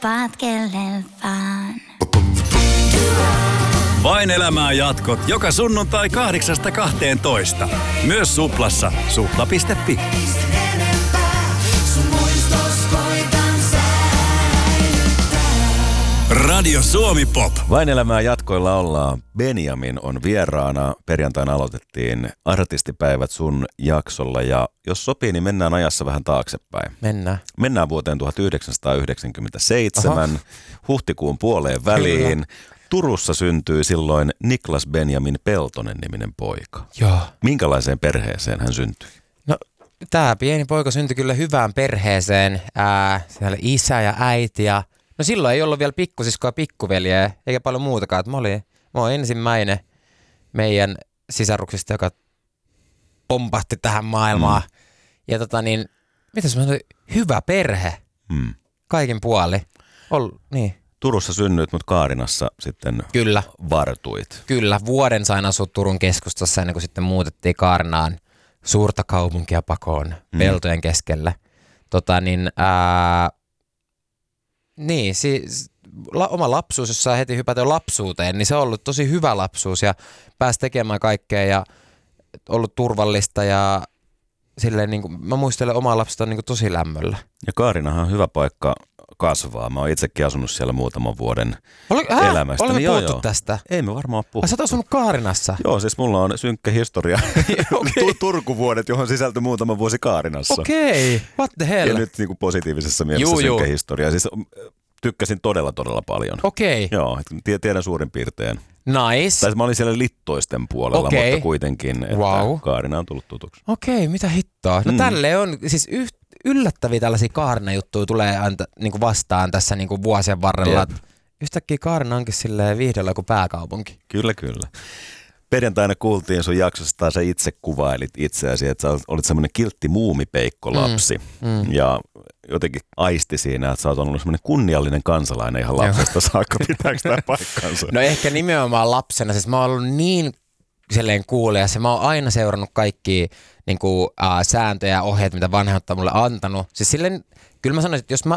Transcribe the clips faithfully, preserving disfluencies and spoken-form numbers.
Tapaat kellen vaan. Vain elämää jatkot joka sunnuntai kahdeksasta kahteentoista. Myös Suplassa. Supla piste fi. Radio Suomi Pop. Vain elämää jatkoilla ollaan. Benjamin on vieraana. Perjantaina aloitettiin artistipäivät sun jaksolla ja jos sopii, niin mennään ajassa vähän taaksepäin. Mennään. Mennään vuoteen tuhatyhdeksänsataayhdeksänkymmentäseitsemän, huhtikuun puoleen väliin. Kyllä. Turussa syntyi silloin Niklas Benjamin Peltonen-niminen poika. Joo. Minkälaiseen perheeseen hän syntyi? No, tämä pieni poika syntyi kyllä hyvään perheeseen. Ää, siellä isä ja äiti ja no silloin ei ollut vielä pikkusiskoa ja pikkuveliä, eikä paljon muutakaan. Että mä olin, mä olin ensimmäinen meidän sisaruksista, joka pompahti tähän maailmaan. Mm. Ja tota niin, mitäs mä sanoin, hyvä perhe, mm. kaikin puoli. Ol, niin. Turussa synnyit, mutta Kaarinassa sitten Kyllä. vartuit. Kyllä, vuoden sain asua Turun keskustassa ennen kuin sitten muutettiin Kaarinaan suurta kaupunkia pakoon mm. peltojen keskelle. Tota niin, ää, niin, siis la, oma lapsuus, jos saa heti hypätä lapsuuteen, niin se on ollut tosi hyvä lapsuus ja pääsi tekemään kaikkea ja ollut turvallista ja silleen niin kuin, mä muistelen omaa lapsesta niin kuin tosi lämmöllä. Ja Kaarinahan on hyvä paikka kasvaa. Mä oon itsekin asunut siellä muutaman vuoden Oli, äh, elämästä. Olemme niin puhuttu joo, tästä? Ei me varmaan puhuttu. Ai sä oot asunut Kaarinassa? Joo, siis mulla on synkkä historia. Okay. Turkuvuodet, johon sisältyi muutama vuosi Kaarinassa. Okei, okay. What the hell? Ja nyt niin kuin positiivisessa mielessä juu, synkkä juu. historia. Siis tykkäsin todella, todella paljon. Okei. Okay. Joo, tiedän suurin piirtein. Nice. Tai mä olin siellä littoisten puolella, okay. mutta kuitenkin, että wow. Kaarina on tullut tutuksi. Okei, okay, mitä hittoa. No mm. tälleen on, siis yht, yllättäviä tällaisia Kaarina-juttuja tulee anta, niinku vastaan tässä niinku vuosien varrella. Yhtäkkiä Kaarina onkin silleen viihdolla kuin pääkaupunki. Kyllä, kyllä. Perjantaina kuultiin sun jaksosta, sä itse kuvailit itseäsi, että sä olit semmoinen kiltti muumipeikkolapsi. Mm. Mm. Ja jotenkin aisti siinä, että sä oot ollut semmoinen kunniallinen kansalainen ihan lapsesta saakka. Pitääkö tämä paikkansa? No ehkä nimenomaan lapsena. Siis mä oon ollut niin silleen kuulias ja mä oon aina seurannut kaikkia niin kuin, äh, sääntöjä ja ohjeet, mitä vanhemmat on mulle antanut. Siis silleen, kyllä mä sanoisin, että jos mä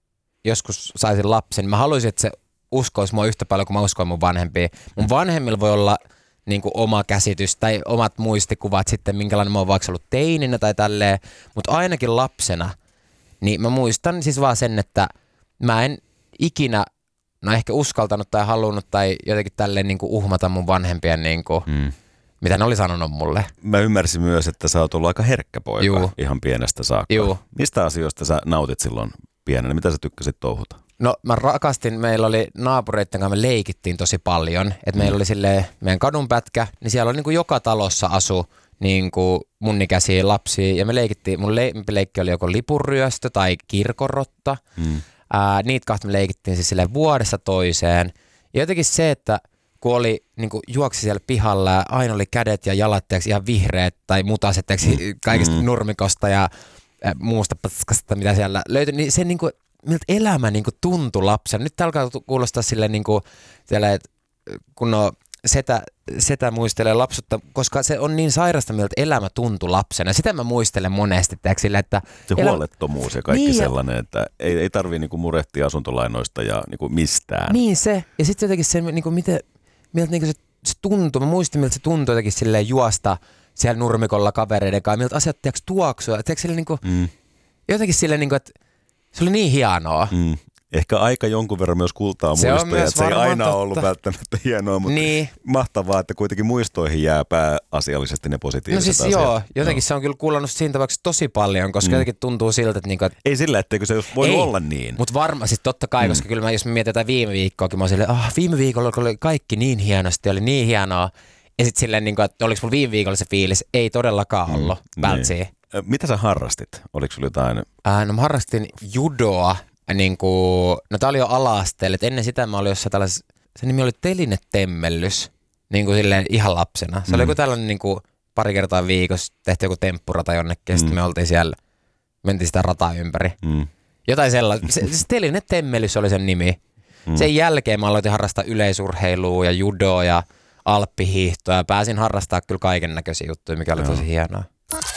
joskus saisin lapsen, niin mä haluaisin, että se uskoisi mua yhtä paljon kuin mä uskoin mun vanhempia. Mun vanhemmilla voi olla niin kuin oma käsitys tai omat muistikuvat sitten, minkälainen mä oon vaikka ollut teininä tai tälleen, mutta ainakin lapsena, niin mä muistan siis vaan sen, että mä en ikinä, no ehkä uskaltanut tai halunnut tai jotenkin tälleen niin kuin uhmata mun vanhempien, niin kuin, mm. mitä ne oli sanonut mulle. Mä ymmärsin myös, että sä oot ollut aika herkkä poika Juu. ihan pienestä saakka. Juu. Mistä asioista sä nautit silloin pienenä? Mitä sä tykkäsit touhuta? No mä rakastin, meillä oli naapureiden kanssa, me leikittiin tosi paljon. Että mm. meillä oli silleen meidän kadunpätkä, niin siellä oli niin kuin joka talossa asu niin kuin mun ikäisiä lapsia. Ja me leikittiin, mun leikki oli joko lipunryöstö tai kirkonrotta. Mm. Ää, niitä kahta me leikittiin siis silleen vuodesta toiseen. Ja jotenkin se, että kun oli, niin kuin juoksi siellä pihalla ja aina oli kädet ja jalat ihan vihreät tai mutaset mm. kaikista mm. nurmikosta ja ä, muusta paskasta, mitä siellä löytyi, niin se niin kuin miltä elämä niin kuin tuntui lapsena. Nyt alkaa kuulostaa silleen, niin kuin, siellä, että kun no, setä, setä muistelee lapsutta, koska se on niin sairasta, miltä elämä tuntui lapsena. Sitä mä muistelen monesti. Sille, että se elä... huolettomuus ja kaikki niin, sellainen, että ei, ei tarvitse niinku murehtia asuntolainoista ja niinku mistään. Niin se. Ja sitten jotenkin se, niinku, miten, miltä niinku se, se tuntui. Mä muistin, miltä se tuntui jotenkin silleen juosta siellä nurmikolla kavereiden kanssa. Miltä asiat tiiäks, tuoksua. Tiiäks, sille, niinku, mm. jotenkin silleen, niinku, että se oli niin hienoa. Mm. Ehkä aika jonkun verran myös kultaa se muistoja, että se ei aina totta. ollut välttämättä hienoa, mutta niin. mahtavaa, että kuitenkin muistoihin jää pääasiallisesti ne positiiviset no siis asiat. joo, jotenkin no. se on kyllä kuulannut siinä tapauksessa tosi paljon, koska mm. jotenkin tuntuu siltä, että... Niinku, että ei sillä, etteikö se voi ei, olla niin. Mutta varmaan siis totta kai, mm. koska kyllä mä, jos mä mietin jotain viime viikkoakin, mä oon silleen, ah, viime viikolla oli kaikki niin hienosti, oli niin hienoa. Ja sitten silleen, niin kuin, että oliko mulla viime viikolla se fiilis, ei todellakaan mm. ollut, vältsiä. Niin. Mitä sä harrastit? Oliko sulla jotain? Äh, no mä harrastin judoa. Niin kuin, no tää oli jo ala-asteelle, että ennen sitä mä olin jossain tällaisessa, se nimi oli telinetemmellys, niin kuin silleen ihan lapsena. Se mm. oli joku tällainen niin kuin pari kertaa viikossa, tehtiin joku temppurata jonnekin ja mm. sitten me oltiin siellä, mentiin sitä rataa ympäri. Mm. Jotain sellaista, se, se telinetemmellys oli sen nimi. Mm. Sen jälkeen mä aloitin harrastaa yleisurheilua ja judoa ja alppihiihtoa ja pääsin harrastaa kyllä kaiken näköisiä juttuja, mikä oli Joo. tosi hienoa.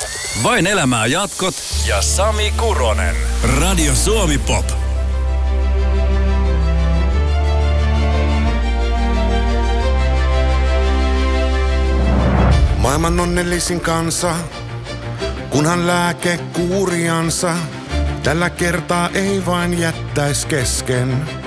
Vain elämää jatkot ja Sami Kuronen. Radio Suomi Pop. Maailman onnellisin kansa, kunhan lääke kuuriansa, tällä kertaa ei vain jättäis kesken.